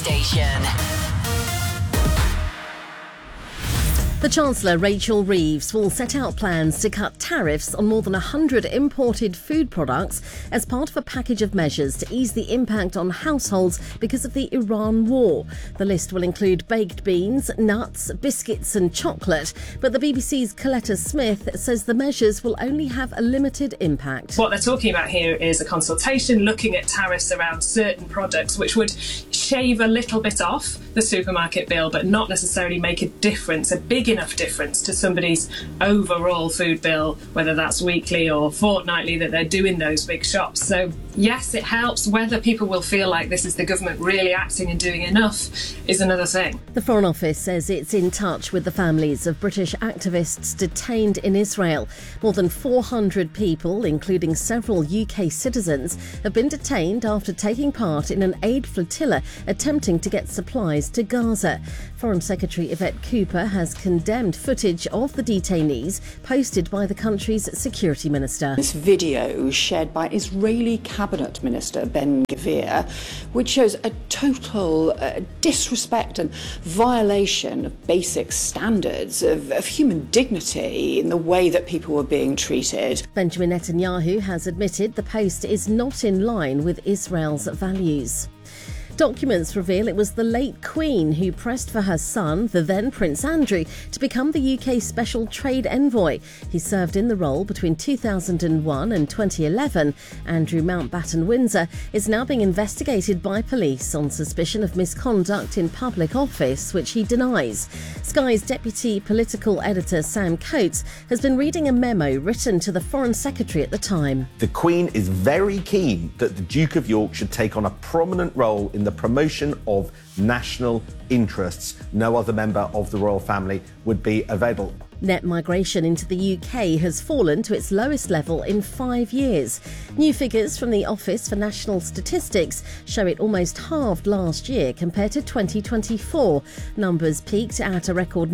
station. The Chancellor, Rachel Reeves, will set out plans to cut tariffs on more than 100 imported food products as part of a package of measures to ease the impact on households because of the Iran war. The list will include baked beans, nuts, biscuits and chocolate. But the BBC's Coletta Smith says the measures will only have a limited impact. What they're talking about here is a consultation looking at tariffs around certain products which would shave a little bit off the supermarket bill but not necessarily make a big enough difference to somebody's overall food bill, whether that's weekly or fortnightly that they're doing those big shops. So yes, it helps. Whether people will feel like this is the government really acting and doing enough is another thing. The Foreign Office says it's in touch with the families of British activists detained in Israel. More than 400 people, including several UK citizens, have been detained after taking part in an aid flotilla attempting to get supplies to Gaza. Foreign Secretary Yvette Cooper has condemned footage of the detainees posted by the country's security minister. This video shared by Israeli Cabinet Minister Ben Gvir, which shows a total disrespect and violation of basic standards of human dignity in the way that people were being treated. Benjamin Netanyahu has admitted the post is not in line with Israel's values. Documents reveal it was the late Queen who pressed for her son, the then Prince Andrew, to become the UK's Special Trade Envoy. He served in the role between 2001 and 2011. Andrew Mountbatten Windsor is now being investigated by police on suspicion of misconduct in public office, which he denies. Sky's deputy political editor Sam Coates has been reading a memo written to the Foreign Secretary at the time. The Queen is very keen that the Duke of York should take on a prominent role in the promotion of national interests. No other member of the royal family would be available. Net migration into the UK has fallen to its lowest level in 5 years. New figures from the Office for National Statistics show it almost halved last year compared to 2024. Numbers peaked at a record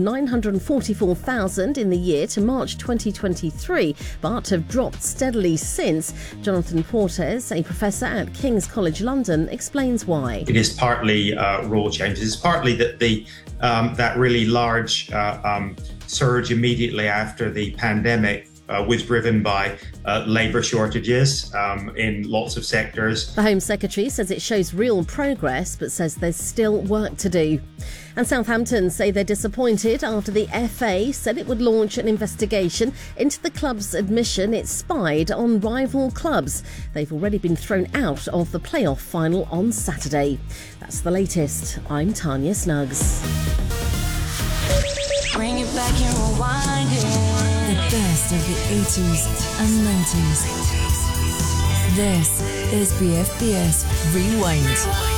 944,000 in the year to March 2023, but have dropped steadily since. Jonathan Portes, a professor at King's College London, explains why. It is partly rule changes. It's partly that that really large surge immediately after the pandemic was driven by labour shortages in lots of sectors. The Home Secretary says it shows real progress, but says there's still work to do. And Southampton say they're disappointed after the FA said it would launch an investigation into the club's admission it spied on rival clubs. They've already been thrown out of the playoff final on Saturday. That's the latest. I'm Tanya Snuggs. Bring it back and rewind it. The best of the 80s and 90s. This is BFBS Rewind.